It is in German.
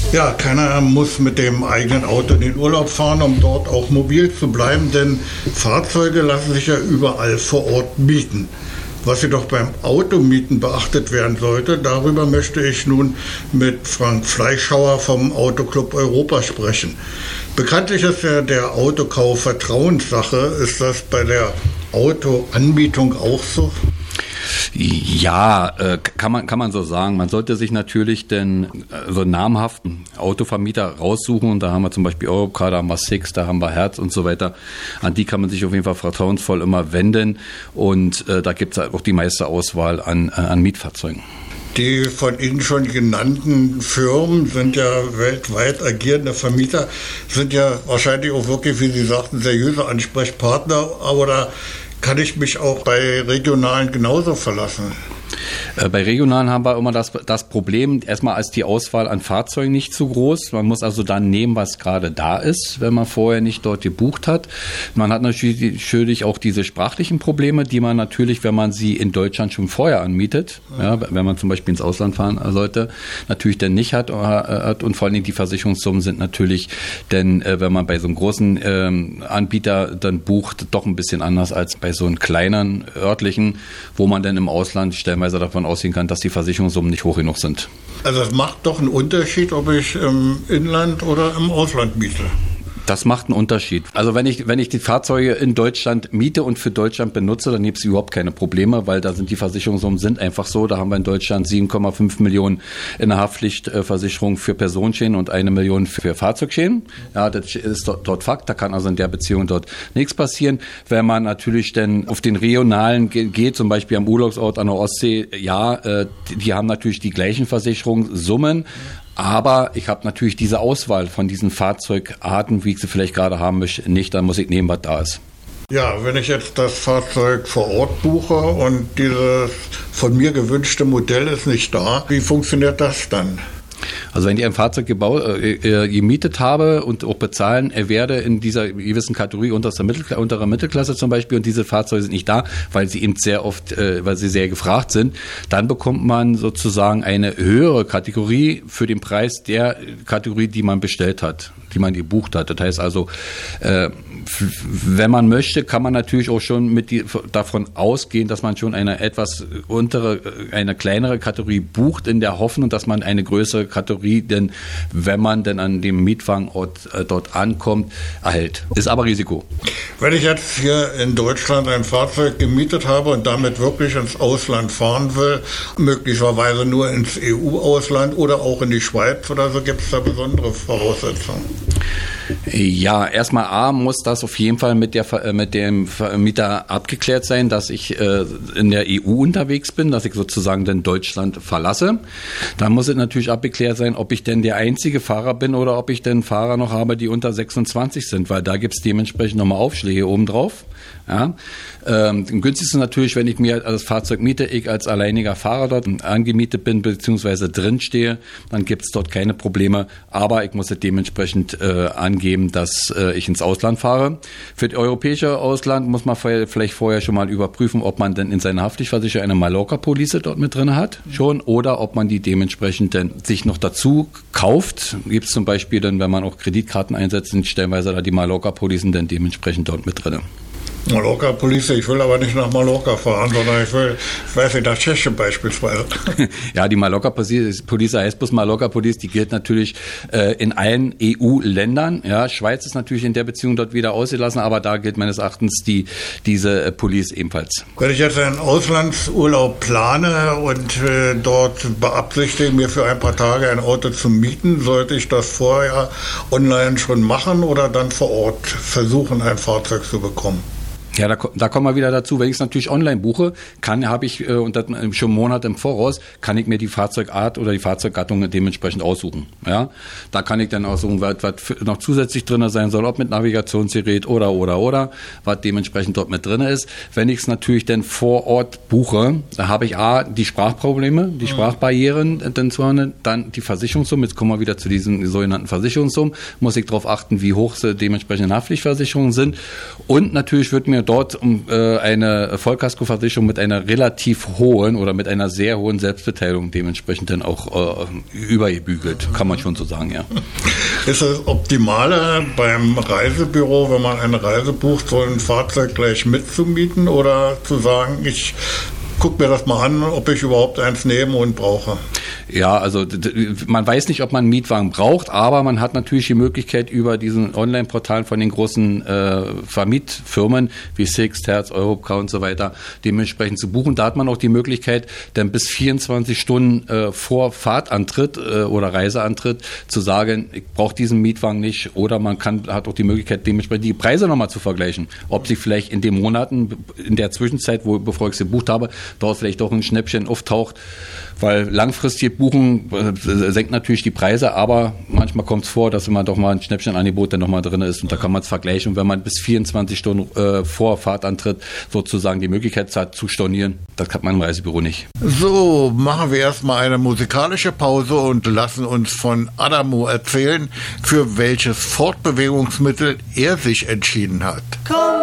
Ja, keiner muss mit dem eigenen Auto in den Urlaub fahren, um dort auch mobil zu bleiben, denn Fahrzeuge lassen sich ja überall vor Ort mieten. Was jedoch beim Automieten beachtet werden sollte, darüber möchte ich nun mit Frank Fleischhauer vom Autoclub Europa sprechen. Bekanntlich ist ja der Autokauf Vertrauenssache. Ist das bei der Autoanbietung auch so? Ja, kann man so sagen. Man sollte sich natürlich so einen namhaften Autovermieter raussuchen. Und da haben wir zum Beispiel Europcar, da haben wir Six, da haben wir Hertz und so weiter. An die kann man sich auf jeden Fall vertrauensvoll immer wenden. Und da gibt es auch die meiste Auswahl an Mietfahrzeugen. Die von Ihnen schon genannten Firmen sind ja weltweit agierende Vermieter, sind ja wahrscheinlich auch wirklich, wie Sie sagten, seriöse Ansprechpartner. Aber da kann ich mich auch bei regionalen genauso verlassen? Bei regionalen haben wir immer das Problem, erstmal ist die Auswahl an Fahrzeugen nicht zu groß. Man muss also dann nehmen, was gerade da ist, wenn man vorher nicht dort gebucht hat. Man hat natürlich auch diese sprachlichen Probleme, die man natürlich, wenn man sie in Deutschland schon vorher anmietet, ja, wenn man zum Beispiel ins Ausland fahren sollte, natürlich dann nicht hat. Und vor allen Dingen die Versicherungssummen sind natürlich, denn wenn man bei so einem großen Anbieter dann bucht, doch ein bisschen anders als bei so einem kleinen örtlichen, wo man dann im Ausland stellenweise davon ausgehen kann, dass die Versicherungssummen nicht hoch genug sind. Also es macht doch einen Unterschied, ob ich im Inland oder im Ausland miete. Das macht einen Unterschied. Also wenn ich die Fahrzeuge in Deutschland miete und für Deutschland benutze, dann gibt es überhaupt keine Probleme, weil da sind die Versicherungssummen sind einfach so. Da haben wir in Deutschland 7,5 Millionen in der Haftpflichtversicherung für Personenschäden und 1 Million für Fahrzeugschäden. Ja, das ist dort Fakt. Da kann also in der Beziehung dort nichts passieren. Wenn man natürlich dann auf den regionalen geht, zum Beispiel am Urlaubsort an der Ostsee, ja, die haben natürlich die gleichen Versicherungssummen. Aber ich habe natürlich diese Auswahl von diesen Fahrzeugarten, wie ich sie vielleicht gerade haben möchte, nicht. Dann muss ich nehmen, was da ist. Ja, wenn ich jetzt das Fahrzeug vor Ort buche und dieses von mir gewünschte Modell ist nicht da, wie funktioniert das dann? Also wenn ich ein Fahrzeug gemietet habe und auch bezahlen werde in dieser gewissen Kategorie unterer Mittelklasse zum Beispiel und diese Fahrzeuge sind nicht da, weil sie eben sehr oft, weil sie sehr gefragt sind, dann bekommt man sozusagen eine höhere Kategorie für den Preis der Kategorie, die man bestellt hat, die man gebucht hat. Das heißt also, wenn man möchte, kann man natürlich auch schon davon ausgehen, dass man schon eine kleinere Kategorie bucht, in der Hoffnung, dass man eine größere Kategorie, denn wenn man denn an dem Mietwagenort dort ankommt, erhält. Ist aber Risiko. Wenn ich jetzt hier in Deutschland ein Fahrzeug gemietet habe und damit wirklich ins Ausland fahren will, möglicherweise nur ins EU-Ausland oder auch in die Schweiz oder so, gibt es da besondere Voraussetzungen? Ja, erstmal muss das auf jeden Fall mit dem Vermieter abgeklärt sein, dass ich in der EU unterwegs bin, dass ich sozusagen dann Deutschland verlasse. Dann muss es natürlich abgeklärt sein, ob ich denn der einzige Fahrer bin oder ob ich denn Fahrer noch habe, die unter 26 sind, weil da gibt es dementsprechend nochmal Aufschläge obendrauf. Ja. Am günstigsten natürlich, wenn ich mir das Fahrzeug miete, ich als alleiniger Fahrer dort angemietet bin bzw. drin stehe, dann gibt es dort keine Probleme, aber ich muss es dementsprechend angeben, dass ich ins Ausland fahre. Für das europäische Ausland muss man vielleicht vorher schon mal überprüfen, ob man denn in seiner Haftpflichtversicherung eine Mallorca-Police dort mit drin hat schon oder ob man die dementsprechend dann sich noch dazu kauft. Gibt es zum Beispiel dann, wenn man auch Kreditkarten einsetzt, sind stellenweise da die Mallorca-Policen dann dementsprechend dort mit drin. Mallorca-Police, ich will aber nicht nach Mallorca fahren, sondern ich weiß nicht, nach Tschechien beispielsweise. Ja, die Mallorca-Police heißt bloß Mallorca-Police, die gilt natürlich in allen EU-Ländern. Ja, Schweiz ist natürlich in der Beziehung dort wieder ausgelassen, aber da gilt meines Erachtens diese Police ebenfalls. Wenn ich jetzt einen Auslandsurlaub plane und dort beabsichtige, mir für ein paar Tage ein Auto zu mieten, sollte ich das vorher online schon machen oder dann vor Ort versuchen, ein Fahrzeug zu bekommen? Ja, da kommen wir wieder dazu. Wenn ich es natürlich online buche, habe ich und das schon Monate im Voraus, kann ich mir die Fahrzeugart oder die Fahrzeuggattung dementsprechend aussuchen. Ja, da kann ich dann aussuchen, was noch zusätzlich drin sein soll, ob mit Navigationsgerät oder, was dementsprechend dort mit drin ist. Wenn ich es natürlich dann vor Ort buche, da habe ich die Sprachprobleme, die Sprachbarrieren, dann die Versicherungssumme. Jetzt kommen wir wieder zu diesen sogenannten Versicherungssummen. Muss ich darauf achten, wie hoch sie dementsprechend Haftpflichtversicherungen sind. Und natürlich wird mir dort eine Vollkaskoversicherung mit einer relativ hohen oder mit einer sehr hohen Selbstbeteiligung dementsprechend dann auch übergebügelt, kann man schon so sagen, ja. Ist das Optimale beim Reisebüro, wenn man eine Reise bucht, so ein Fahrzeug gleich mitzumieten oder zu sagen, ich guck mir das mal an, ob ich überhaupt eins nehme und brauche? Ja, also man weiß nicht, ob man einen Mietwagen braucht, aber man hat natürlich die Möglichkeit, über diesen Online-Portalen von den großen Vermietfirmen wie Sixt, Hertz, Europcar und so weiter dementsprechend zu buchen. Da hat man auch die Möglichkeit, dann bis 24 Stunden vor Fahrtantritt oder Reiseantritt zu sagen, ich brauche diesen Mietwagen nicht, oder man hat auch die Möglichkeit, dementsprechend die Preise nochmal zu vergleichen, ob sich vielleicht in den Monaten, in der Zwischenzeit, bevor ich sie gebucht habe, dort vielleicht auch ein Schnäppchen auftaucht, weil langfristig buchen senkt natürlich die Preise, aber manchmal kommt es vor, dass immer doch mal ein Schnäppchenangebot dann nochmal drin ist und da kann man es vergleichen. Und wenn man bis 24 Stunden vor Fahrtantritt sozusagen die Möglichkeit hat zu stornieren, das hat man im Reisebüro nicht. So, machen wir erstmal eine musikalische Pause und lassen uns von Adamo erzählen, für welches Fortbewegungsmittel er sich entschieden hat. Komm